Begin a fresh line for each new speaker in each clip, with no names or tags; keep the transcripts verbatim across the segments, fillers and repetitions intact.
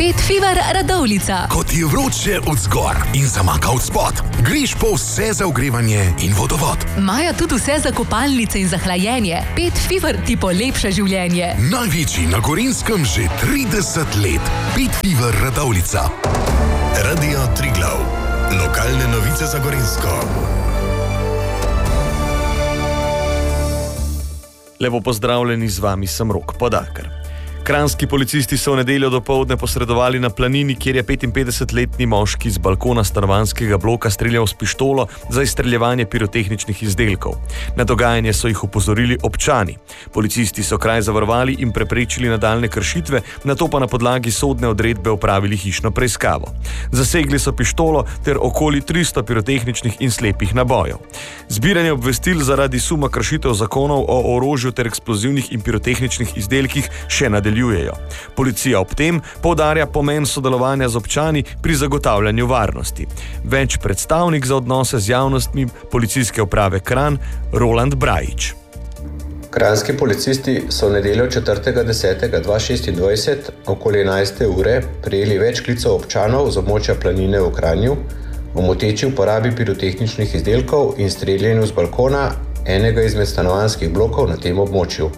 Pet Fever Radovljica.
Ko ti je vroče od zgor in zamaka od spod, greš po vse za ogrevanje in vodovod.
Imajo tudi vse za kopalnice in za hlajenje. Pet Fever ti polepša življenje.
Največji na Gorenjskem že trideset let. Pet Fever Radovljica.
Radio Triglav. Lokalne novice za Gorenjsko.
Lepo pozdravljeni, z vami sem Rok Podakar. Kranjski policisti so v nedeljo dopoldne posredovali na Planini, kjer je petinpetdesetletni moški z balkona stanovanjskega bloka streljal s pištolo za izstreljevanje pirotehničnih izdelkov. Na dogajanje so jih opozorili občani. Policisti so kraj zavarovali in preprečili nadaljne kršitve, nato pa na podlagi sodne odredbe opravili hišno preiskavo. Zasegli so pištolo ter okoli tristo pirotehničnih in slepih nabojev. Zbiranje obvestil zaradi suma kršitev zakonov o orožju ter eksplozivnih in pirotehničnih izdelkih še nadaljujejo. Policija ob tem poudarja pomen sodelovanja z občani pri zagotavljanju varnosti. Več predstavnik za odnose z javnostmi policijske uprave Kranj, Roland Brajič.
Kranjski policisti so v nedeljo četrtega desetega dva tisoč šestindvajset okoli enajste ure prejeli več klicev občanov z območja Planine v Kranju o moteči uporabi pirotehničnih izdelkov in streljanju z balkona enega izmed stanovanjskih blokov na tem območju.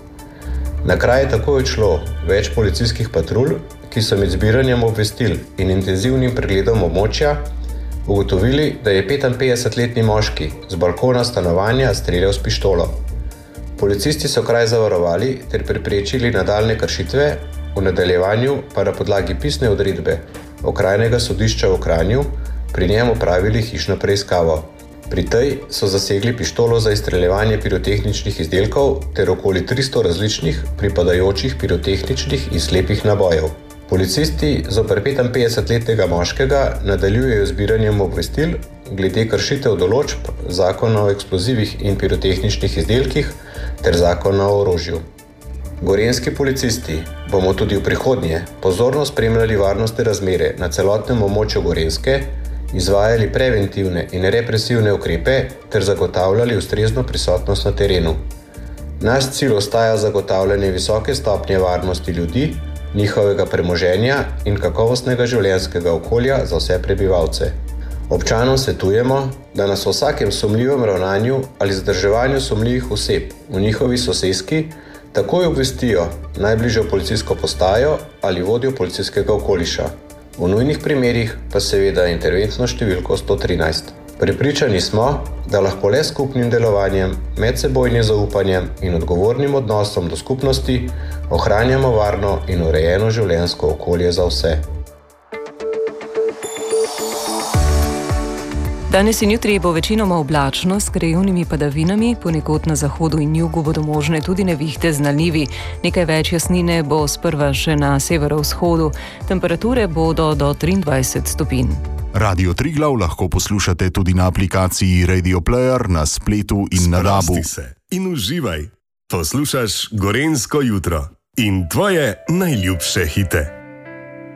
Na kraj je takoj odšlo več policijskih patrulj, ki so med zbiranjem obvestil in intenzivnim pregledom območja ugotovili, da je petinpetdesetletni moški z balkona stanovanja streljal s pištolo. Policisti so kraj zavarovali ter preprečili nadaljne kršitve, v nadaljevanju pa na podlagi pisne odredbe Okrajnega sodišča v Kranju pri njem opravili hišno preiskavo. Pri tej so zasegli pištolo za izstreljevanje pirotehničnih izdelkov ter okoli tristo različnih pripadajočih pirotehničnih in slepih nabojev. Policisti zoper petinpetdesetletnega moškega nadaljujejo zbiranjem obvestil glede kršitev določb Zakona o eksplozivih in pirotehničnih izdelkih ter Zakona o orožju. Gorenjski policisti bomo tudi v prihodnje pozorno spremljali varnostne razmere na celotnem območju Gorenjske, izvajali preventivne in represivne ukrepe ter zagotavljali ustrezno prisotnost na terenu. Naš cilj ostaja zagotavljanje visoke stopnje varnosti ljudi, njihovega premoženja in kakovostnega življenjskega okolja za vse prebivalce. Občanom svetujemo, da nas o vsakem sumljivem ravnanju ali zadrževanju sumljivih oseb v njihovi soseski takoj obvestijo najbližjo policijsko postajo ali vodjo policijskega okoliša. V nujnih primerih pa seveda interventno številko sto trinajst. Prepričani smo, da lahko le skupnim delovanjem, medsebojnim zaupanjem in odgovornim odnosom do skupnosti ohranjamo varno in urejeno življenjsko okolje za vse.
Danes in jutri bo večinoma oblačno s krajevnimi padavinami, ponekod na zahodu in jugu bodo možne tudi nevihte z nalivi. Nekaj več jasnine bo sprva še na severovzhodu. Temperature bodo do triindvajset stopinj.
Radio Triglav lahko poslušate tudi na aplikaciji Radio Player, na spletu in na dabu.
Sprosti se in uživaj. Poslušaš Gorenjsko jutro in tvoje najljubše hite.